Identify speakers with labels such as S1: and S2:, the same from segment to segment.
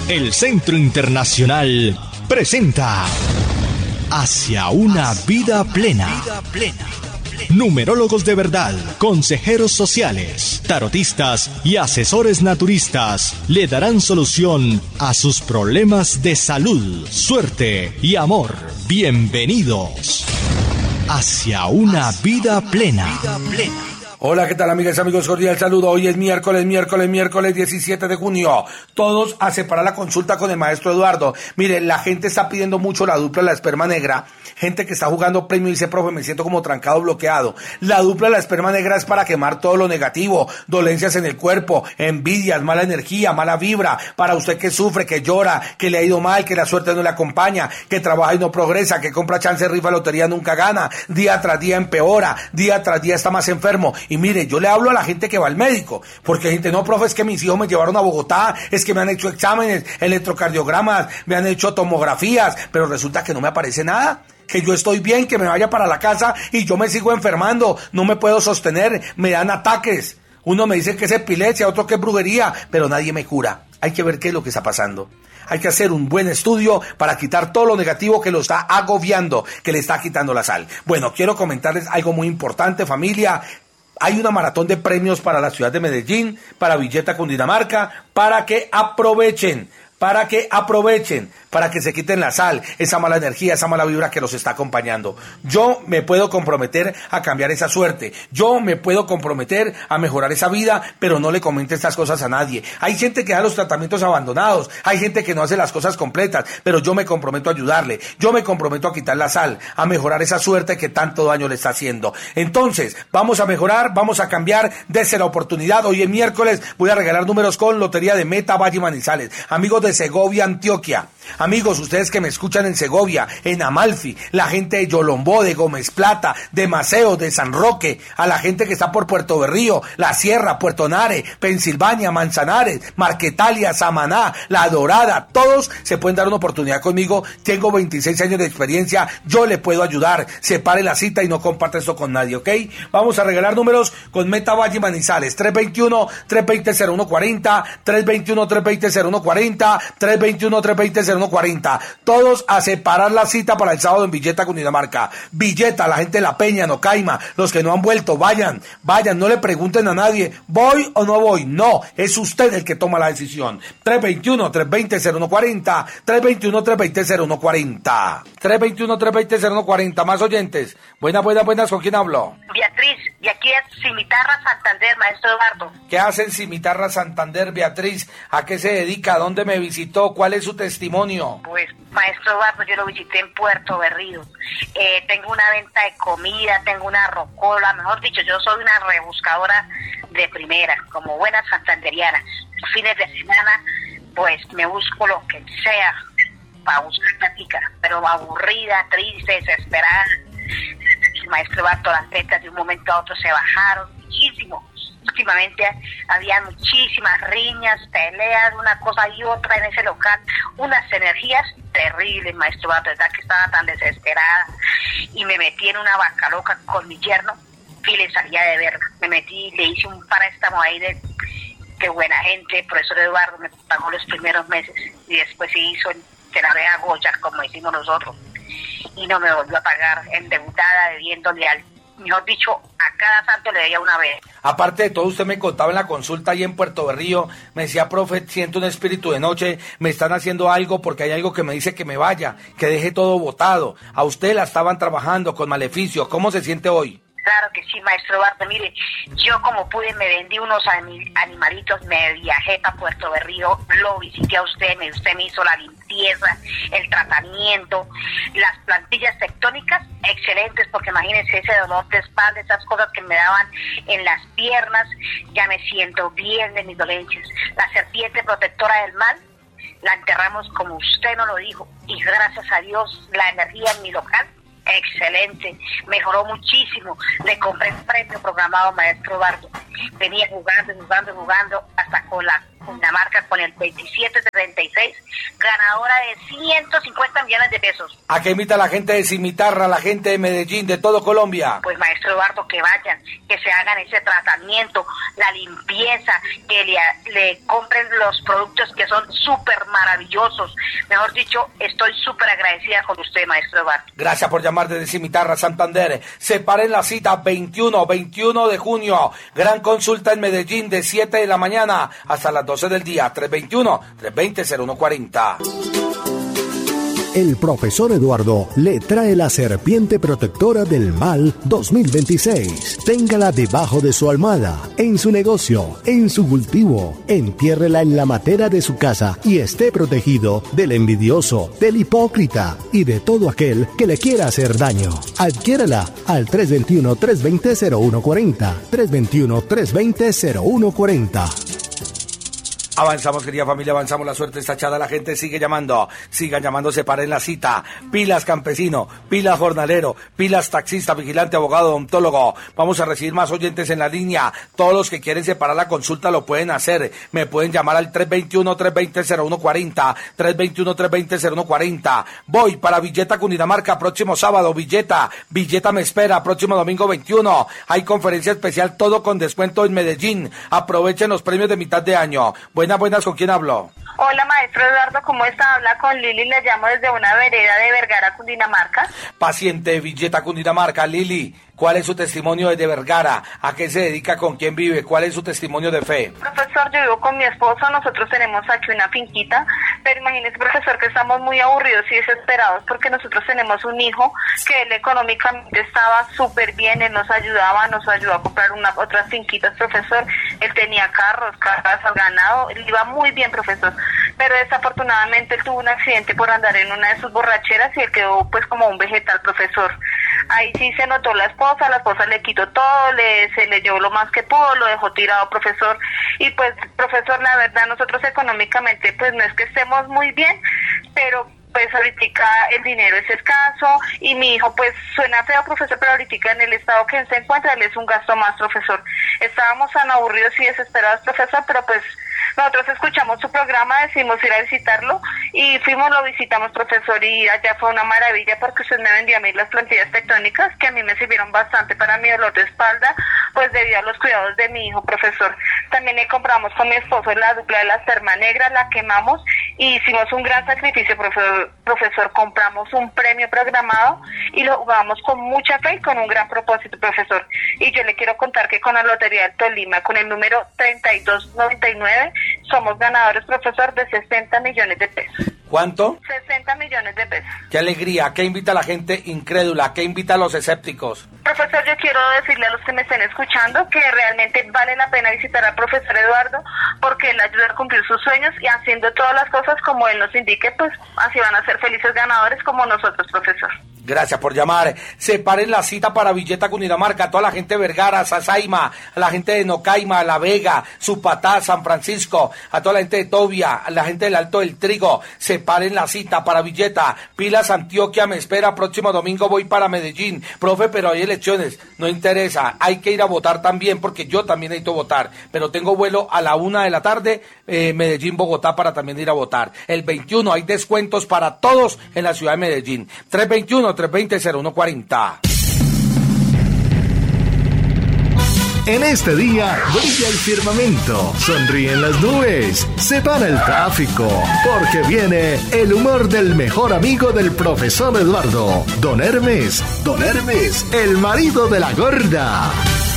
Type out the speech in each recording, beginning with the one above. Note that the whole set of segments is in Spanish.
S1: El Centro Internacional presenta Hacia una vida plena. Numerólogos de verdad, consejeros sociales, tarotistas y asesores naturistas le darán solución a sus problemas de salud, suerte y amor. Bienvenidos hacia una vida plena.
S2: Hola, ¿qué tal, amigas y amigos? Cordial saludo. Hoy es miércoles 17 de junio. Todos a separar la consulta con el maestro Eduardo. Mire, la gente está pidiendo mucho la dupla de la esperma negra. Gente que está jugando premio y dice, profe, me siento como trancado, bloqueado. La dupla de la esperma negra es para quemar todo lo negativo, dolencias en el cuerpo, envidias, mala energía, mala vibra. Para usted que sufre, que llora, que le ha ido mal, que la suerte no le acompaña, que trabaja y no progresa, que compra chance, rifa, lotería, nunca gana. Día tras día empeora, día tras día está más enfermo. Y mire, yo le hablo a la gente que va al médico, porque hay gente, no, profe, es que mis hijos me llevaron a Bogotá, es que me han hecho exámenes, electrocardiogramas, me han hecho tomografías, pero resulta que no me aparece nada, que yo estoy bien, que me vaya para la casa y yo me sigo enfermando, no me puedo sostener, me dan ataques. Uno me dice que es epilepsia, otro que es brujería, pero nadie me cura. Hay que ver qué es lo que está pasando. Hay que hacer un buen estudio para quitar todo lo negativo que lo está agobiando, que le está quitando la sal. Bueno, quiero comentarles algo muy importante, familia. Hay una maratón de premios para la ciudad de Medellín, para Villeta, Cundinamarca, para que aprovechen, para que se quiten la sal, esa mala energía, esa mala vibra que los está acompañando. Yo me puedo comprometer a cambiar esa suerte, yo me puedo comprometer a mejorar esa vida, pero no le comente estas cosas a nadie. Hay gente que da los tratamientos abandonados, hay gente que no hace las cosas completas, pero yo me comprometo a ayudarle, yo me comprometo a quitar la sal, a mejorar esa suerte que tanto daño le está haciendo. Entonces, vamos a mejorar, vamos a cambiar, dése la oportunidad. Hoy es miércoles, voy a regalar números con Lotería de Meta, Valle y Manizales. Amigos de Segovia, Antioquia. Amigos, ustedes que me escuchan en Segovia, en Amalfi, la gente de Yolombó, de Gómez Plata, de Maceo, de San Roque, a la gente que está por Puerto Berrío, La Sierra, Puerto Nare, Pensilvania, Manzanares, Marquetalia, Samaná, La Dorada, todos se pueden dar una oportunidad conmigo. Tengo 26 años de experiencia, yo le puedo ayudar. Separe la cita y no comparte esto con nadie, ¿ok? Vamos a regalar números con Meta, Valle y Manizales, 321-320-0140, 321-320-0140, 321-320-0140. Todos a separar la cita para el sábado en Villeta, Cundinamarca. Villeta, la gente de La Peña, Nocaima, los que no han vuelto, vayan, no le pregunten a nadie, ¿voy o no voy? No, es usted el que toma la decisión. 321-320-0140, 321-320-0140, 321-320-0140. Más oyentes. Buenas, ¿con quién hablo?
S3: Beatriz, de aquí es Cimitarra, Santander, maestro Eduardo.
S2: ¿Qué hace en Cimitarra, Santander, Beatriz? ¿A qué se dedica? ¿Dónde me visitó? ¿Cuál es su testimonio?
S3: Pues, maestro Eduardo, yo lo visité en Puerto Berrío. Tengo una venta de comida, tengo una rocola, mejor dicho, yo soy una rebuscadora de primera, como buena santanderiana. Fines de semana, pues, me busco lo que sea para buscar platica, pero aburrida, triste, desesperada. Maestro Eduardo, las ventas de un momento a otro se bajaron muchísimo. Últimamente había muchísimas riñas, peleas, una cosa y otra en ese local, unas energías terribles, maestro Eduardo, verdad que estaba tan desesperada y me metí en una vaca loca con mi yerno y le salía de verga. Me metí, le hice un préstamo ahí de buena gente, profesor Eduardo me pagó los primeros meses y después se hizo se la vea Goya, como decimos nosotros, y no me volvió a pagar, endeudada, debiéndole al, mejor dicho, a cada santo le debía una vez.
S2: Aparte de todo, usted me contaba en la consulta ahí en Puerto Berrío, me decía, profe, siento un espíritu de noche, me están haciendo algo porque hay algo que me dice que me vaya, que deje todo botado. A usted la estaban trabajando con maleficio. ¿Cómo se siente hoy?
S3: Claro que sí, maestro Eduardo. Mire, yo como pude me vendí unos animalitos, me viajé para Puerto Berrío, lo visité a usted me hizo la limpieza, el tratamiento, las plantillas tectónicas excelentes, porque imagínense ese dolor de espalda, esas cosas que me daban en las piernas, ya me siento bien de mis dolencias. La serpiente protectora del mal la enterramos como usted nos lo dijo, y gracias a Dios la energía en mi local excelente, mejoró muchísimo. Le compré el premio programado, maestro Eduardo. Venía jugando hasta con la Cundinamarca con el 2736, ganadora de 150 millones de pesos.
S2: ¿A qué invita la gente de Cimitarra, la gente de Medellín, de todo Colombia?
S3: Pues maestro Eduardo, que vayan, que se hagan ese tratamiento, la limpieza, que le compren los productos que son súper maravillosos. Mejor dicho, estoy súper agradecida con usted, maestro Eduardo.
S2: Gracias por llamar desde Cimitarra, Santander. Separen la cita 21 de junio. Gran consulta en Medellín de 7 de la mañana hasta las 12 del día. 321-320-0140.
S1: El profesor Eduardo le trae la serpiente protectora del mal 2026. Téngala debajo de su almohada, en su negocio, en su cultivo. Entiérrela en la matera de su casa y esté protegido del envidioso, del hipócrita y de todo aquel que le quiera hacer daño. Adquiérala al 321-320-0140. 321-320-0140.
S2: Avanzamos, querida familia, avanzamos, la suerte está echada, la gente sigue llamando, sigan llamando, separen la cita, pilas campesino, pilas jornalero, pilas taxista, vigilante, abogado, odontólogo. Vamos a recibir más oyentes en la línea, todos los que quieren separar la consulta lo pueden hacer, me pueden llamar al 321-320-0140, 321-320-0140. Voy para Villeta, Cundinamarca, próximo sábado, Villeta me espera, próximo domingo 21, hay conferencia especial, todo con descuento en Medellín, aprovechen los premios de mitad de año. Buenas, ¿con quién hablo?
S3: Hola, maestro Eduardo, ¿cómo está? Habla con Lili, le llamo desde una vereda de Vergara, Cundinamarca.
S2: Paciente de Villeta, Cundinamarca. Lili, ¿cuál es su testimonio desde Vergara? ¿A qué se dedica? ¿Con quién vive? ¿Cuál es su testimonio de fe?
S3: Profesor, yo vivo con mi esposo, nosotros tenemos aquí una finquita, pero imagínese, profesor, que estamos muy aburridos y desesperados porque nosotros tenemos un hijo que él económicamente estaba súper bien, él nos ayudó a comprar otras finquitas, profesor, él tenía carros, casas, ganado, él iba muy bien, profesor, pero desafortunadamente él tuvo un accidente por andar en una de sus borracheras y él quedó pues como un vegetal, profesor. Ahí sí se notó la esposa le quitó todo, se le llevó lo más que pudo, lo dejó tirado, profesor, y pues, profesor, la verdad, nosotros económicamente pues no es que estemos muy bien, pero pues ahorita el dinero es escaso y mi hijo, pues suena feo, profesor, pero ahorita en el estado que se encuentra él es un gasto más, profesor. Estábamos tan aburridos y desesperados, profesor, pero pues nosotros escuchamos su programa, decidimos ir a visitarlo y lo visitamos, profesor, y allá fue una maravilla porque usted me vendía a mí las plantillas tectónicas que a mí me sirvieron bastante para mi dolor de espalda, pues debido a los cuidados de mi hijo, profesor. También le compramos con mi esposo la dupla de la Serma Negra, la quemamos y hicimos un gran sacrificio, profesor, compramos un premio programado y lo jugamos con mucha fe y con un gran propósito, profesor. Y yo le quiero contar que con la Lotería del Tolima, con el número 3299, somos ganadores, profesor, de 60 millones de pesos.
S2: ¿Cuánto?
S3: 60 millones de pesos.
S2: ¡Qué alegría! ¿Qué invita a la gente incrédula? ¿Qué invita a los escépticos?
S3: Profesor, yo quiero decirle a los que me estén escuchando que realmente vale la pena visitar al profesor Eduardo porque él ayuda a cumplir sus sueños y haciendo todas las cosas como él nos indique, pues así van a ser felices ganadores como nosotros, profesor.
S2: Gracias por llamar. Separen la cita para Villeta, Cundinamarca, a toda la gente de Vergara, Sasaima, a la gente de Nocaima, La Vega, Supatá, San Francisco, a toda la gente de Tobia, a la gente del Alto del Trigo. Separen la cita para Villeta. Pilas, Antioquia me espera, próximo domingo voy para Medellín. Profe, pero hay elecciones, no interesa, hay que ir a votar también porque yo también necesito votar, pero tengo vuelo a la 1 p.m, Medellín, Bogotá, para también ir a votar. El 21 hay descuentos para todos en la ciudad de Medellín. 320-0140.
S1: En este día brilla el firmamento, sonríen las nubes, se para el tráfico, porque viene el humor del mejor amigo del profesor Eduardo, Don Hermes, el marido de la gorda.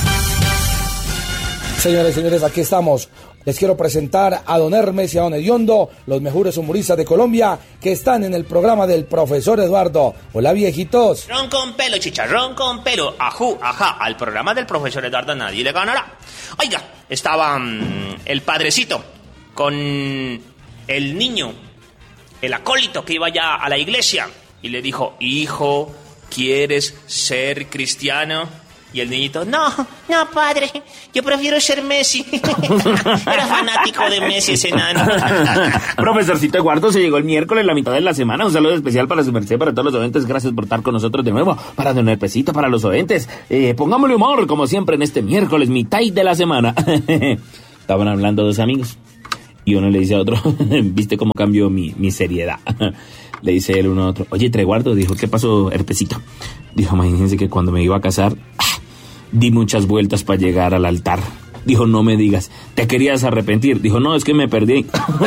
S2: Señores, aquí estamos. Les quiero presentar a Don Hermes y a Don Hediondo, los mejores humoristas de Colombia, que están en el programa del profesor Eduardo. Hola, viejitos.
S4: Ron con pelo, chicharrón con pelo. Ajú, ajá, al programa del profesor Eduardo nadie le ganará. Oiga, estaba el padrecito con el niño, el acólito que iba ya a la iglesia, y le dijo: hijo, ¿quieres ser cristiano? Y el niñito: no, padre, yo prefiero ser Messi. Era fanático de Messi ese enano.
S5: Profesorcito Eduardo, se llegó el miércoles, la mitad de la semana. Un saludo especial para su merced, para todos los oyentes. Gracias por estar con nosotros de nuevo. Para Don Herpesito, para los oyentes. Pongámosle humor, como siempre, en este miércoles, mitad de la semana. Estaban hablando dos amigos. Y uno le dice a otro, ¿viste cómo cambió mi seriedad? Le dice él uno a otro, oye, Treguardo, dijo, ¿qué pasó, herpecito? Dijo, imagínense que cuando me iba a casar, di muchas vueltas para llegar al altar. Dijo, no me digas, ¿te querías arrepentir? Dijo, no, es que me perdí.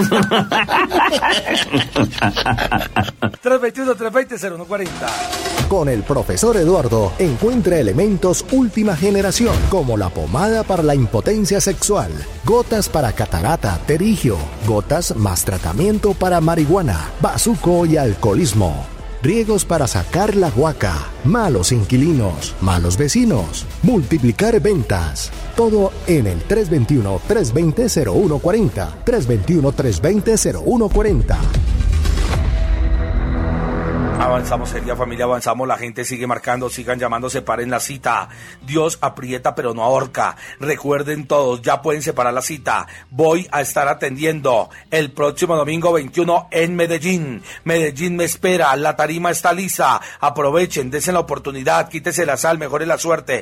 S2: 321-320-0140.
S1: Con el profesor Eduardo encuentra elementos última generación como la pomada para la impotencia sexual, gotas para catarata, terigio, gotas más tratamiento para marihuana, bazuco y alcoholismo. Riegos para sacar la guaca, malos inquilinos, malos vecinos, multiplicar ventas. Todo en el 321-320-0140. 321-320-0140.
S2: Avanzamos, querida familia, avanzamos, la gente sigue marcando, sigan llamando, separen la cita. Dios aprieta pero no ahorca. Recuerden todos, ya pueden separar la cita. Voy a estar atendiendo el próximo domingo 21 en Medellín. Medellín me espera, la tarima está lista. Aprovechen, dense la oportunidad, quítese la sal, mejore la suerte.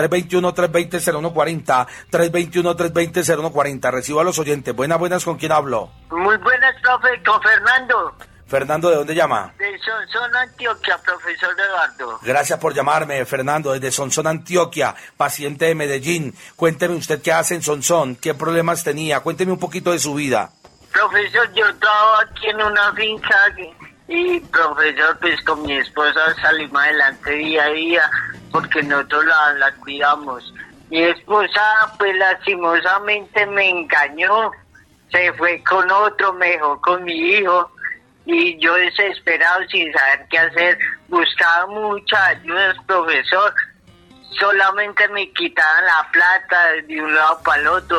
S2: 321-320-0140, 321-320-0140. Recibo a los oyentes. Buenas, ¿con quién hablo?
S6: Muy buenas, profe, con Fernando.
S2: Fernando, ¿de dónde llama?
S6: De Sonsón, Antioquia, profesor Eduardo.
S2: Gracias por llamarme, Fernando, desde Sonsón, Antioquia, paciente de Medellín. Cuénteme usted qué hace en Sonsón, qué problemas tenía, cuénteme un poquito de su vida.
S6: Profesor, yo trabajo aquí en una finca y, profesor, pues con mi esposa salimos adelante día a día porque nosotros la cuidamos. Mi esposa, pues lastimosamente me engañó, se fue con otro, me dejó con mi hijo. Y yo desesperado, sin saber qué hacer, buscaba mucha ayuda, profesor. Solamente me quitaban la plata de un lado para el otro.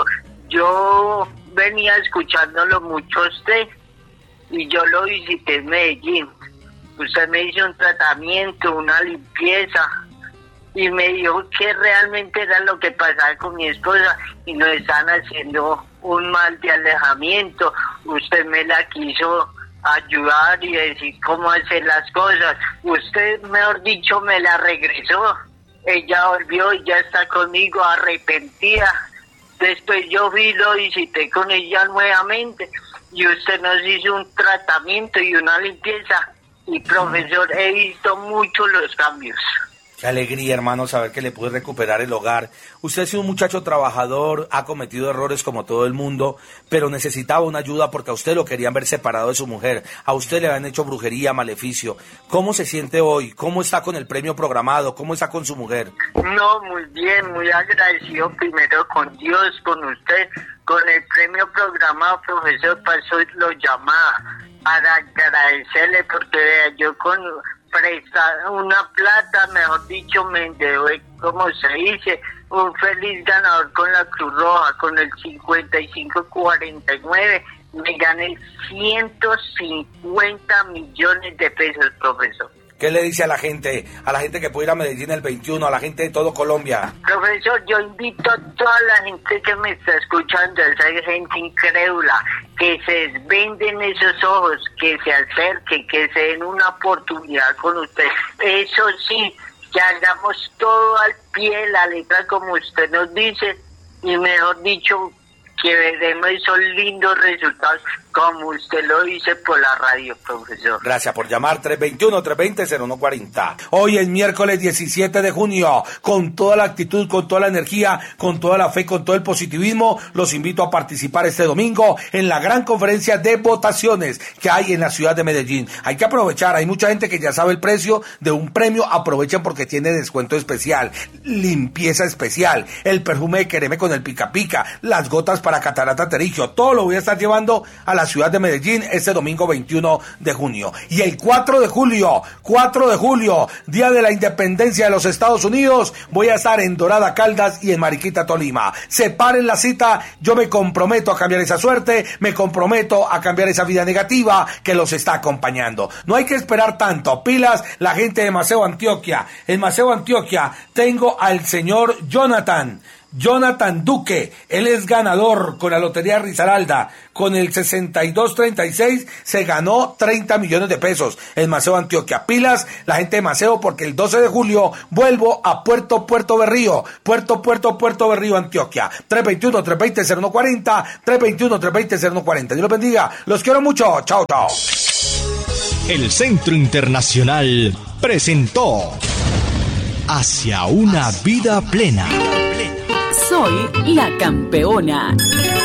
S6: Yo venía escuchándolo mucho a usted y yo lo visité en Medellín. Usted me hizo un tratamiento, una limpieza y me dijo que realmente era lo que pasaba con mi esposa y nos están haciendo un mal de alejamiento. Usted me la quiso ayudar y decir cómo hacer las cosas. Usted, mejor dicho, me la regresó. Ella volvió y ya está conmigo arrepentida. Después yo vi, lo visité con ella nuevamente y usted nos hizo un tratamiento y una limpieza. Y profesor, he visto mucho los cambios.
S2: Qué alegría, hermano, saber que le pude recuperar el hogar. Usted ha sido un muchacho trabajador, ha cometido errores como todo el mundo, pero necesitaba una ayuda porque a usted lo querían ver separado de su mujer. A usted le habían hecho brujería, maleficio. ¿Cómo se siente hoy? ¿Cómo está con el premio programado? ¿Cómo está con su mujer?
S6: No, muy bien, muy agradecido primero con Dios, con usted. Con el premio programado, profesor, pasó lo llamaba para agradecerle porque yo con prestar una plata, mejor dicho, me endeudé, como se dice, un feliz ganador con la Cruz Roja, con el 5549, me gané 150 millones de pesos, profesor.
S2: ¿Qué le dice a la gente que puede ir a Medellín el 21, a la gente de todo Colombia?
S6: Profesor, yo invito a toda la gente que me está escuchando, esa gente incrédula, que se desvenden esos ojos, que se acerquen, que se den una oportunidad con usted. Eso sí, que hagamos todo al pie de la letra como usted nos dice, y mejor dicho, que veremos esos lindos resultados como usted lo dice por la radio, profesor.
S2: Gracias por llamar, 321-320-0140. Hoy es miércoles 17 de junio, con toda la actitud, con toda la energía, con toda la fe, con todo el positivismo, los invito a participar este domingo en la gran conferencia de votaciones que hay en la ciudad de Medellín. Hay que aprovechar, hay mucha gente que ya sabe el precio de un premio, aprovechen porque tiene descuento especial, limpieza especial, el perfume de Quereme con el pica pica, las gotas para catarata terigio, todo lo voy a estar llevando a la ciudad de Medellín este domingo 21 de junio. Y el 4 de julio, Día de la Independencia de los Estados Unidos, voy a estar en Dorada Caldas y en Mariquita, Tolima. Separen la cita, yo me comprometo a cambiar esa suerte, me comprometo a cambiar esa vida negativa que los está acompañando. No hay que esperar tanto, pilas la gente de Maceo, Antioquia. En Maceo, Antioquia, tengo al señor Jonathan. Jonathan Duque, él es ganador con la Lotería Risaralda, con el 6236 se ganó 30 millones de pesos en Maceo, Antioquia. Pilas, la gente de Maceo, porque el 12 de julio vuelvo a Puerto Berrío, Puerto Berrío, Antioquia. 321-320-0140, 321-320-0140. Dios los bendiga, los quiero mucho, chao, chao.
S7: El Centro Internacional presentó Hacia una vida plena.
S8: Soy la campeona.